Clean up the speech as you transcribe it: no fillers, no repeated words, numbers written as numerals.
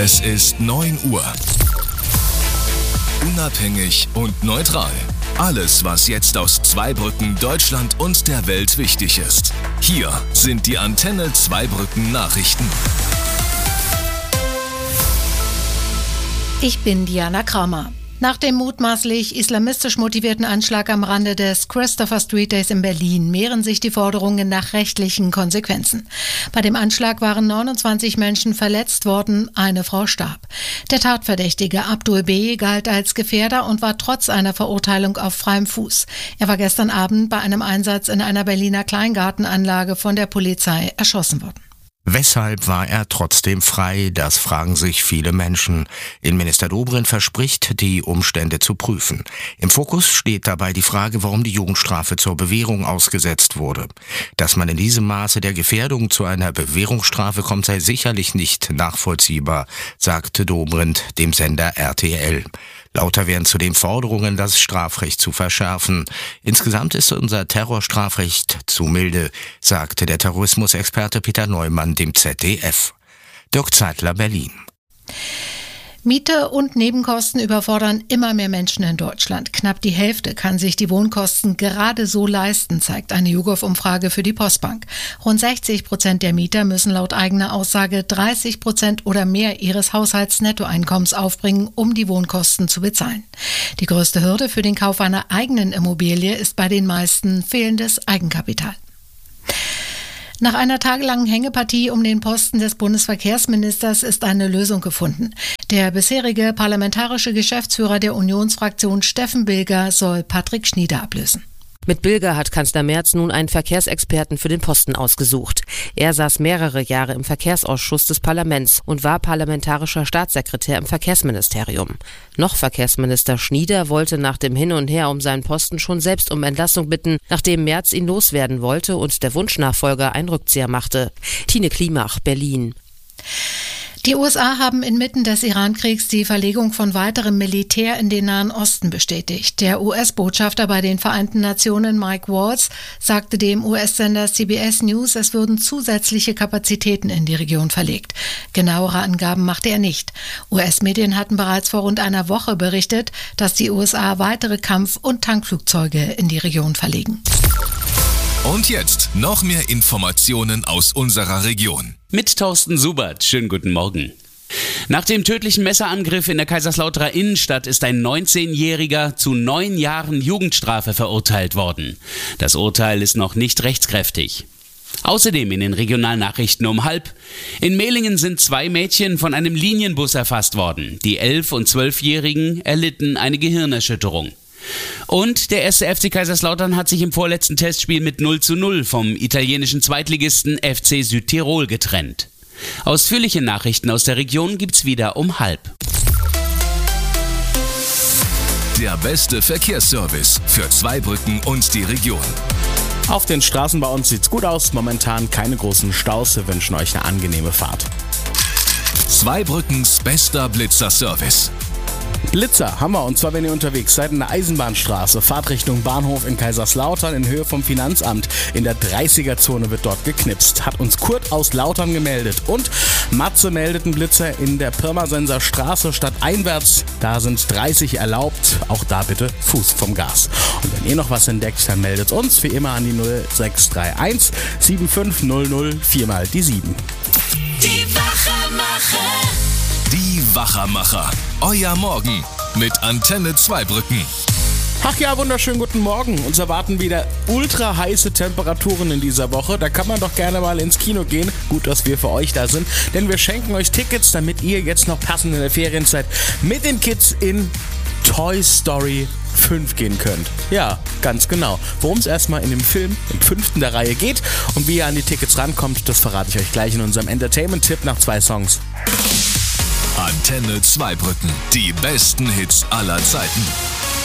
Es ist 9 Uhr. Unabhängig und neutral. Alles, was jetzt aus Zweibrücken, Deutschland und der Welt wichtig ist. Hier sind die Antenne Zweibrücken Nachrichten. Ich bin Diana Kramer. Nach dem mutmaßlich islamistisch motivierten Anschlag am Rande des Christopher Street Days in Berlin mehren sich die Forderungen nach rechtlichen Konsequenzen. Bei dem Anschlag waren 29 Menschen verletzt worden, eine Frau starb. Der Tatverdächtige Abdul B. galt als Gefährder und war trotz einer Verurteilung auf freiem Fuß. Er war gestern Abend bei einem Einsatz in einer Berliner Kleingartenanlage von der Polizei erschossen worden. Weshalb war er trotzdem frei? Das fragen sich viele Menschen. Innenminister Dobrindt verspricht, die Umstände zu prüfen. Im Fokus steht dabei die Frage, warum die Jugendstrafe zur Bewährung ausgesetzt wurde. Dass man in diesem Maße der Gefährdung zu einer Bewährungsstrafe kommt, sei sicherlich nicht nachvollziehbar, sagte Dobrindt dem Sender RTL. Lauter werden zudem Forderungen, das Strafrecht zu verschärfen. Insgesamt ist unser Terrorstrafrecht zu milde, sagte der Terrorismusexperte Peter Neumann dem ZDF. Dirk Zeitler, Berlin. Miete und Nebenkosten überfordern immer mehr Menschen in Deutschland. Knapp die Hälfte kann sich die Wohnkosten gerade so leisten, zeigt eine YouGov-Umfrage für die Postbank. Rund 60% der Mieter müssen laut eigener Aussage 30% oder mehr ihres Haushaltsnettoeinkommens aufbringen, um die Wohnkosten zu bezahlen. Die größte Hürde für den Kauf einer eigenen Immobilie ist bei den meisten fehlendes Eigenkapital. Nach einer tagelangen Hängepartie um den Posten des Bundesverkehrsministers ist eine Lösung gefunden. Der bisherige parlamentarische Geschäftsführer der Unionsfraktion Steffen Bilger soll Patrick Schnieder ablösen. Mit Bilger hat Kanzler Merz nun einen Verkehrsexperten für den Posten ausgesucht. Er saß mehrere Jahre im Verkehrsausschuss des Parlaments und war parlamentarischer Staatssekretär im Verkehrsministerium. Noch Verkehrsminister Schnieder wollte nach dem Hin und Her um seinen Posten schon selbst um Entlassung bitten, nachdem Merz ihn loswerden wollte und der Wunschnachfolger einen Rückzieher machte. Tine Klimach, Berlin. Die USA haben inmitten des Iran-Kriegs die Verlegung von weiterem Militär in den Nahen Osten bestätigt. Der US-Botschafter bei den Vereinten Nationen Mike Waltz sagte dem US-Sender CBS News, es würden zusätzliche Kapazitäten in die Region verlegt. Genauere Angaben machte er nicht. US-Medien hatten bereits vor rund einer Woche berichtet, dass die USA weitere Kampf- und Tankflugzeuge in die Region verlegen. Und jetzt noch mehr Informationen aus unserer Region. Mit Thorsten Subert. Schönen guten Morgen. Nach dem tödlichen Messerangriff in der Kaiserslauterer Innenstadt ist ein 19-Jähriger zu 9 Jahren Jugendstrafe verurteilt worden. Das Urteil ist noch nicht rechtskräftig. Außerdem in den Regionalnachrichten um 12:30. In Mehlingen sind 2 Mädchen von einem Linienbus erfasst worden. Die 11- und 12-Jährigen erlitten eine Gehirnerschütterung. Und der 1. FC Kaiserslautern hat sich im vorletzten Testspiel mit 0:0 vom italienischen Zweitligisten FC Südtirol getrennt. Ausführliche Nachrichten aus der Region gibt's wieder um 12:30. Der beste Verkehrsservice für Zweibrücken und die Region. Auf den Straßen bei uns sieht's gut aus. Momentan keine großen Staus. Wir wünschen euch eine angenehme Fahrt. Zweibrückens bester Blitzer-Service. Blitzer haben wir, und zwar wenn ihr unterwegs seid in der Eisenbahnstraße, fahrt Richtung Bahnhof in Kaiserslautern in Höhe vom Finanzamt. In der 30er-Zone wird dort geknipst. Hat uns Kurt aus Lautern gemeldet. Und Matze meldet einen Blitzer in der Pirmasenser Straße stadteinwärts. Da sind 30 erlaubt. Auch da bitte Fuß vom Gas. Und wenn ihr noch was entdeckt, dann meldet uns wie immer an die 0631 7500 4 mal die 7. Die Wachermacher. Die Wachermacher. Euer Morgen mit Antenne Zweibrücken. Ach ja, wunderschönen guten Morgen. Uns erwarten wieder ultra heiße Temperaturen in dieser Woche. Da kann man doch gerne mal ins Kino gehen. Gut, dass wir für euch da sind, denn wir schenken euch Tickets, damit ihr jetzt noch passend in der Ferienzeit mit den Kids in Toy Story 5 gehen könnt. Ja, ganz genau. Worum es erstmal in dem Film im 5. der Reihe geht und wie ihr an die Tickets rankommt, das verrate ich euch gleich in unserem Entertainment-Tipp nach 2 Songs. Antenne Zweibrücken. Die besten Hits aller Zeiten.